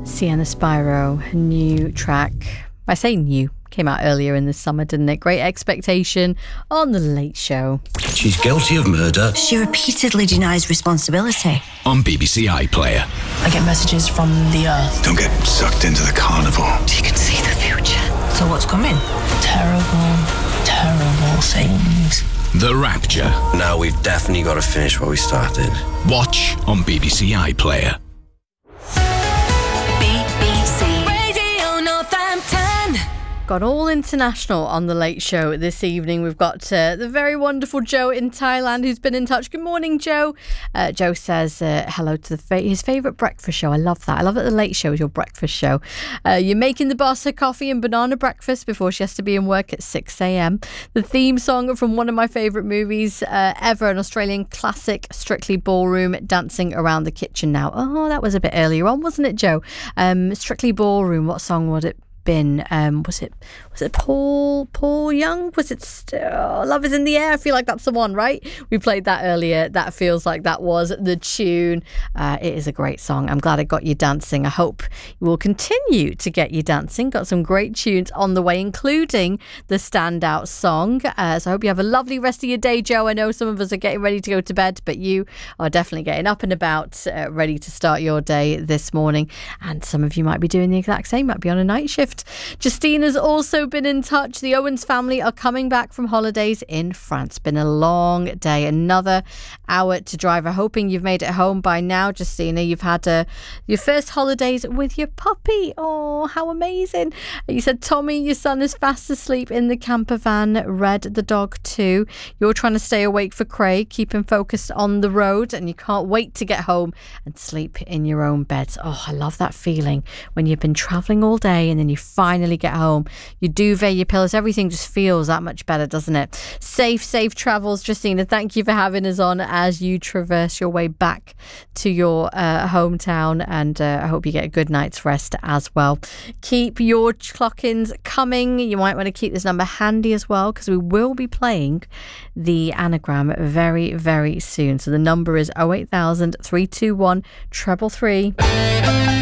Sienna Spyro, new track. I say new, came out earlier in the summer, didn't it? Great Expectation on The Late Show. She's guilty of murder. She repeatedly denies responsibility. On BBC iPlayer. I get messages from the Earth. Don't get sucked into the carnival. She can see the future. So what's coming? Terrible, terrible things. The Rapture. Now we've definitely got to finish what we started. Watch on BBC iPlayer. BBC Radio Northampton. Got all international on The Late Show this evening. We've got the very wonderful Joe in Thailand who's been in touch. Good morning, Joe. Joe says hello to his favourite breakfast show. I love that. I love that The Late Show is your breakfast show. You're making the boss her coffee and banana breakfast before she has to be in work at 6 a.m. The theme song from one of my favourite movies ever, an Australian classic, Strictly Ballroom, dancing around the kitchen now. Oh, that was a bit earlier on, wasn't it, Joe? Strictly Ballroom, what song would it been? Was it Paul Young? Was it still Love Is in the Air? I feel like that's the one, right? We played that earlier. That feels like that was the tune. It is a great song. I'm glad it got you dancing. I hope you will continue to get you dancing. Got some great tunes on the way, including the standout song. So I hope you have a lovely rest of your day, Joe. I know some of us are getting ready to go to bed, but you are definitely getting up and about, ready to start your day this morning. And some of you might be doing the exact same, might be on a night shift. Justina's also been in touch. The Owens family are coming back from holidays in France. Been a long day, another hour to drive. I'm hoping you've made it home by now, Justina. You've had your first holidays with your puppy. Oh, how amazing. You said Tommy, your son, is fast asleep in the camper van. Red, the dog too. You're trying to stay awake for Craig, keep him focused on the road, and you can't wait to get home and sleep in your own bed. Oh, I love that feeling when you've been travelling all day and then you finally get home. Your duvet, your pillows, everything just feels that much better, doesn't it? Safe travels, Justina. Thank you for having us on as you traverse your way back to your hometown, and I hope you get a good night's rest as well. Keep your clock-ins coming. You might want to keep this number handy as well, because we will be playing the anagram very, very soon. So the number is 08000 321 333.